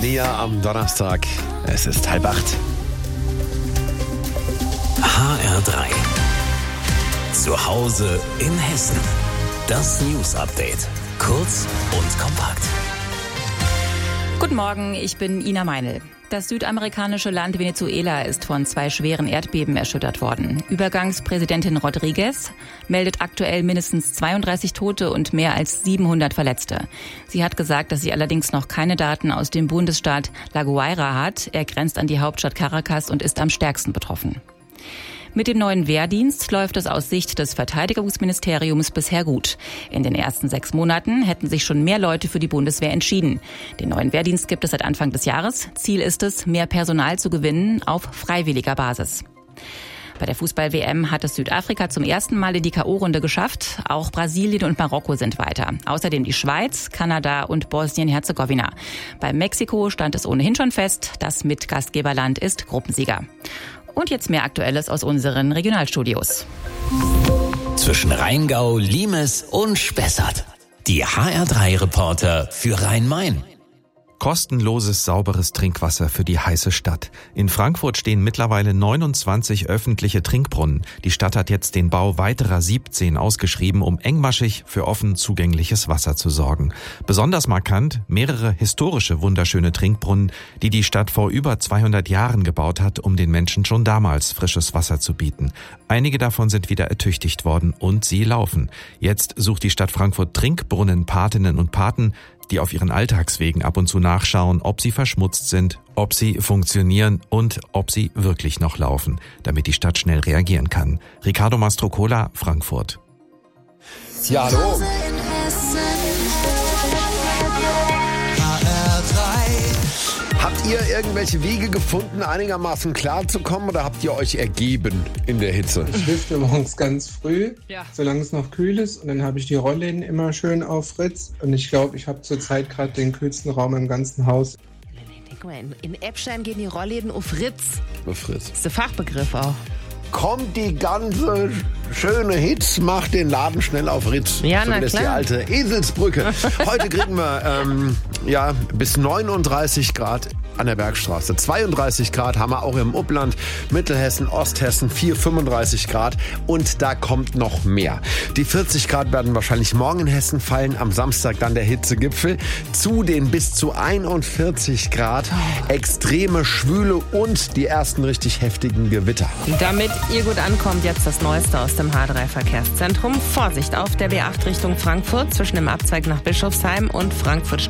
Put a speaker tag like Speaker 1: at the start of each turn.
Speaker 1: Nia am Donnerstag. Es ist 7:30.
Speaker 2: HR3. Zu Hause in Hessen. Das News Update. Kurz und kompakt.
Speaker 3: Guten Morgen, ich bin Ina Meinl. Das südamerikanische Land Venezuela ist von 2 schweren Erdbeben erschüttert worden. Übergangspräsidentin Rodriguez meldet aktuell mindestens 32 Tote und mehr als 700 Verletzte. Sie hat gesagt, dass sie allerdings noch keine Daten aus dem Bundesstaat La Guaira hat. Er grenzt an die Hauptstadt Caracas und ist am stärksten betroffen. Mit dem neuen Wehrdienst läuft es aus Sicht des Verteidigungsministeriums bisher gut. In den ersten 6 Monaten hätten sich schon mehr Leute für die Bundeswehr entschieden. Den neuen Wehrdienst gibt es seit Anfang des Jahres. Ziel ist es, mehr Personal zu gewinnen auf freiwilliger Basis. Bei der Fußball-WM hat es Südafrika zum ersten Mal in die K.O.-Runde geschafft. Auch Brasilien und Marokko sind weiter. Außerdem die Schweiz, Kanada und Bosnien-Herzegowina. Bei Mexiko stand es ohnehin schon fest. Das Mitgastgeberland ist Gruppensieger. Und jetzt mehr Aktuelles aus unseren Regionalstudios.
Speaker 2: Zwischen Rheingau, Limes und Spessart. Die HR3-Reporter für Rhein-Main.
Speaker 4: Kostenloses, sauberes Trinkwasser für die heiße Stadt. In Frankfurt stehen mittlerweile 29 öffentliche Trinkbrunnen. Die Stadt hat jetzt den Bau weiterer 17 ausgeschrieben, um engmaschig für offen zugängliches Wasser zu sorgen. Besonders markant mehrere historische, wunderschöne Trinkbrunnen, die die Stadt vor über 200 Jahren gebaut hat, um den Menschen schon damals frisches Wasser zu bieten. Einige davon sind wieder ertüchtigt worden und sie laufen. Jetzt sucht die Stadt Frankfurt Trinkbrunnenpatinnen und Paten, die auf ihren Alltagswegen ab und zu nachschauen, ob sie verschmutzt sind, ob sie funktionieren und ob sie wirklich noch laufen, damit die Stadt schnell reagieren kann. Ricardo Mastrocola, Frankfurt.
Speaker 1: Ja, hallo. Habt ihr irgendwelche Wege gefunden, einigermaßen klarzukommen, oder habt ihr euch ergeben in der Hitze?
Speaker 5: Ich lüfte morgens ganz früh, solange es noch kühl ist. Und dann habe ich die Rollläden immer schön auf Fritz. Und ich glaube, ich habe zurzeit gerade den kühlsten Raum im ganzen Haus.
Speaker 6: Guck mal, in Eppstein gehen die Rollläden auf Fritz.
Speaker 1: Auf Fritz.
Speaker 6: Das ist der Fachbegriff auch.
Speaker 1: Kommt die ganze schöne Hitze, macht den Laden schnell auf Ritz.
Speaker 6: Ja,
Speaker 1: so
Speaker 6: na
Speaker 1: wie das
Speaker 6: klar.
Speaker 1: die alte Eselsbrücke. Heute kriegen wir bis 39 Grad an der Bergstraße. 32 Grad haben wir auch im Upland, Mittelhessen, Osthessen, 35 Grad. Und da kommt noch mehr. Die 40 Grad werden wahrscheinlich morgen in Hessen fallen. Am Samstag dann der Hitzegipfel. Zu den bis zu 41 Grad. Extreme Schwüle und die ersten richtig heftigen Gewitter.
Speaker 6: Damit ihr gut ankommt, jetzt das Neueste aus dem H3-Verkehrszentrum. Vorsicht auf der B8 Richtung Frankfurt zwischen dem Abzweig nach Bischofsheim und Frankfurt